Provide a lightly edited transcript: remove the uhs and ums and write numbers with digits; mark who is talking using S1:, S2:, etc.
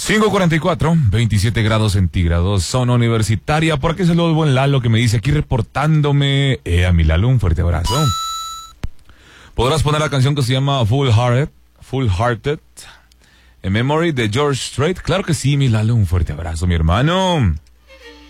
S1: 5:44, 27 grados centígrados, zona universitaria. Por aquí saludo el buen Lalo que me dice aquí reportándome. A mi Lalo, un fuerte abrazo. ¿Podrás poner la canción que se llama Full Hearted, en Memory de George Strait? Claro que sí, mi Lalo, un fuerte abrazo, mi hermano.